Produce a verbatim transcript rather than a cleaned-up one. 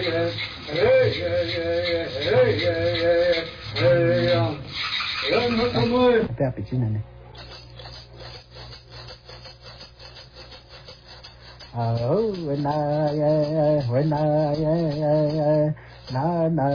Apa bikin ini? Oh, when I, when I, na na.